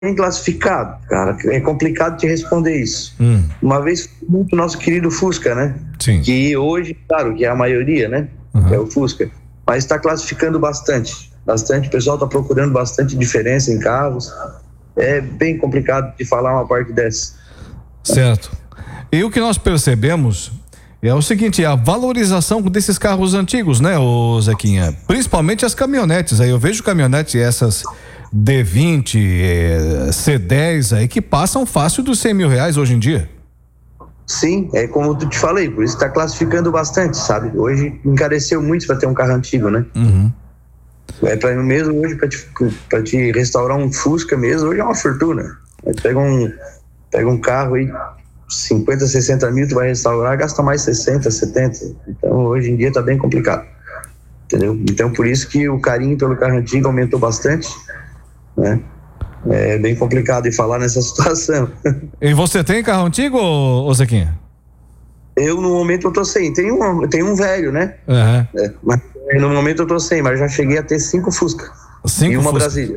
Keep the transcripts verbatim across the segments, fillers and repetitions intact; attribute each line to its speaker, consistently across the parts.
Speaker 1: bem classificado, cara. É complicado te responder isso.
Speaker 2: Hum.
Speaker 1: Uma vez, muito nosso querido Fusca, né?
Speaker 2: Sim.
Speaker 1: Que hoje, claro, que é a maioria, né?
Speaker 2: Uhum.
Speaker 1: É o Fusca. Mas está classificando bastante. Bastante. O pessoal está procurando bastante diferença em carros. É bem complicado de falar uma parte dessa.
Speaker 2: Certo. E o que nós percebemos é o seguinte, a valorização desses carros antigos, né, ô Zequinha? Principalmente as caminhonetes. Aí eu vejo caminhonetes, essas D vinte, eh, C dez aí, que passam fácil dos cem mil reais hoje em dia.
Speaker 1: Sim, é como eu te falei, por isso está classificando bastante, sabe? Hoje encareceu muito para ter um carro antigo, né?
Speaker 2: Uhum.
Speaker 1: É para mim mesmo hoje, para te, pra te restaurar um Fusca mesmo, hoje é uma fortuna. Aí pega um, pega um carro aí, cinquenta, sessenta mil, tu vai restaurar, gasta mais sessenta, setenta. Então hoje em dia tá bem complicado, entendeu? Então por isso que o carinho pelo carro antigo aumentou bastante, né? É bem complicado de falar nessa situação.
Speaker 2: E você tem carro antigo, ô Zequinha?
Speaker 1: Eu no momento eu tô sem, tem um, tem um velho, né?
Speaker 2: Uhum.
Speaker 1: É, mas no momento eu tô sem, mas já cheguei a ter cinco Fusca.
Speaker 2: Cinco
Speaker 1: e uma
Speaker 2: Fusca.
Speaker 1: Brasília.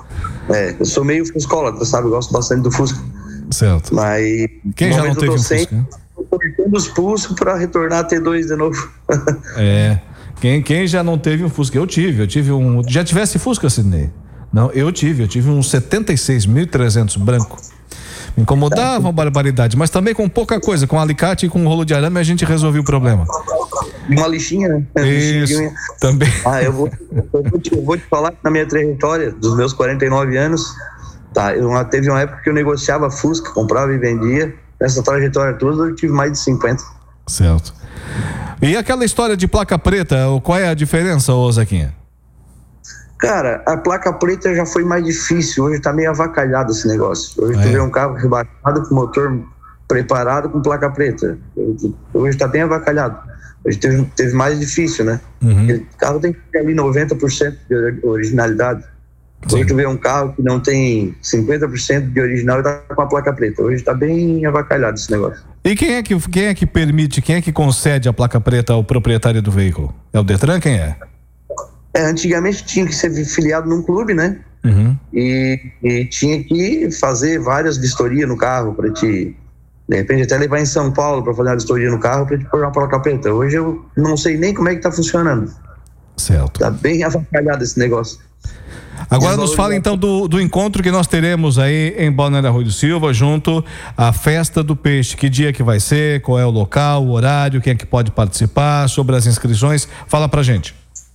Speaker 1: É, eu sou meio fuscólatra, sabe? Eu gosto bastante do Fusca.
Speaker 2: Certo.
Speaker 1: Mas
Speaker 2: quem já não teve um
Speaker 1: sem,
Speaker 2: Fusca?
Speaker 1: tô cortando os pulsos para retornar a T dois de novo.
Speaker 2: É. Quem, quem já não teve um Fusca? Eu tive, eu tive um. Já tivesse Fusca, Sidney? Não, eu tive, eu tive um setenta e seis mil e trezentos branco. Me incomodava uma barbaridade, mas também com pouca coisa, com alicate e com um rolo de arame a gente resolveu o problema.
Speaker 1: Uma lixinha, né?
Speaker 2: Isso,
Speaker 1: lixinha.
Speaker 2: também.
Speaker 1: Ah, eu vou, eu, vou te, eu vou te falar que na minha trajetória, dos meus quarenta e nove anos, tá, eu, teve uma época que eu negociava Fusca, comprava e vendia. Nessa trajetória toda eu tive mais de cinquenta.
Speaker 2: Certo. E aquela história de placa preta, qual é a diferença, ô Zequinha?
Speaker 1: Cara, a placa preta já foi mais difícil, hoje tá meio avacalhado esse negócio. Hoje é. tu vê um carro rebaixado com motor preparado com placa preta. Hoje tá bem avacalhado. Hoje teve, teve mais difícil, né?
Speaker 2: Uhum.
Speaker 1: O carro tem que ter ali noventa por cento de originalidade. Sim. Hoje tu vê um carro que não tem cinquenta por cento de original e tá com a placa preta. Hoje tá bem avacalhado esse negócio.
Speaker 2: E quem é que, quem é que permite, quem é que concede a placa preta ao proprietário do veículo? É o Detran, quem é?
Speaker 1: É, antigamente tinha que ser filiado num clube, né?
Speaker 2: Uhum.
Speaker 1: E, e tinha que fazer várias vistorias no carro para te, de repente até levar em São Paulo para fazer uma vistoria no carro para te pôr uma placa preta. Hoje eu não sei nem como é que tá funcionando.
Speaker 2: Certo.
Speaker 1: Tá bem avacalhado esse negócio.
Speaker 2: Agora nos fala então do, do encontro que nós teremos aí em Balneário Arroio do Silva, junto à Festa do Peixe. Que dia que vai ser, qual é o local, o horário, quem é que pode participar, sobre as inscrições, fala pra gente.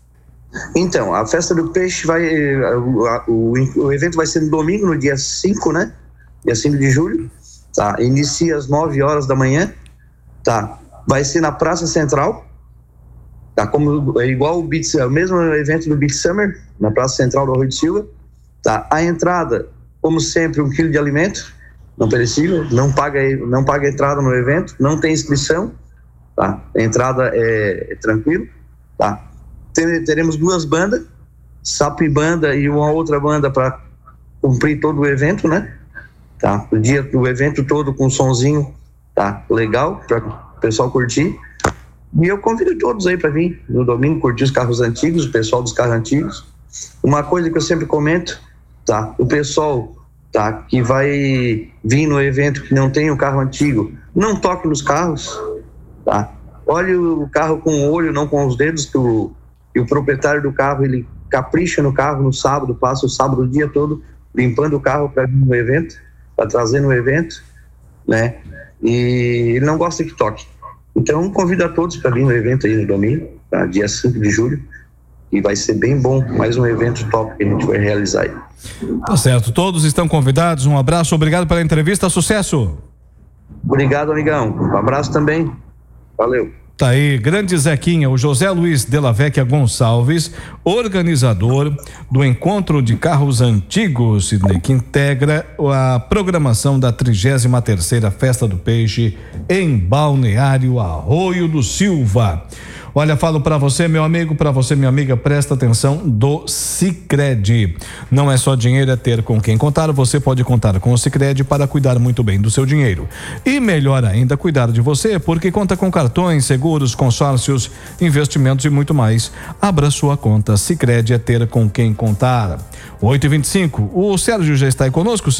Speaker 1: Então, a Festa do Peixe vai, o, o, o evento vai ser no domingo, no dia cinco, né? Dia cinco de julho, tá? Inicia às nove horas da manhã, tá? Vai ser na Praça Central, tá? Como, é igual o Beach, é o mesmo evento do Beach Summer, na Praça Central do Arroio de Silva, tá? A entrada, como sempre, um quilo de alimento, não perecível, não paga, não paga entrada no evento, não tem inscrição, tá? A entrada é, é tranquilo, tá? Teremos duas bandas, Sapo e Banda e uma outra banda para cumprir todo o evento, né? Tá? O dia do evento todo com um sonzinho, tá? Legal, para o pessoal curtir. E eu convido todos aí para vir no domingo curtir os carros antigos, o pessoal dos carros antigos. Uma coisa que eu sempre comento, tá? O pessoal, tá? Que vai vir no evento que não tem um carro antigo, não toque nos carros, tá? Olhe o carro com o olho, não com os dedos, que o E o proprietário do carro, ele capricha no carro no sábado, passa o sábado o dia todo limpando o carro para vir no evento, para trazer no evento, né? E ele não gosta que toque. Então, convido a todos para vir no evento aí no domingo, tá? Dia cinco de julho, e vai ser bem bom, mais um evento top que a gente vai realizar aí.
Speaker 2: Tá certo, todos estão convidados, um abraço, obrigado pela entrevista, sucesso!
Speaker 1: Obrigado, amigão, um abraço também, valeu!
Speaker 2: Tá aí, grande Zequinha, o José Luiz de la Vecchia Gonçalves, organizador do Encontro de Carros Antigos, Sidney, que integra a programação da trigésima terceira Festa do Peixe em Balneário Arroio do Silva. Olha, falo para você, meu amigo, para você, minha amiga, presta atenção do Sicredi. Não é só dinheiro, é ter com quem contar. Você pode contar com o Sicredi para cuidar muito bem do seu dinheiro. E melhor ainda, cuidar de você, porque conta com cartões, seguros, consórcios, investimentos e muito mais. Abra sua conta. Sicredi é ter com quem contar. oito e vinte e cinco. O Sérgio já está aí conosco.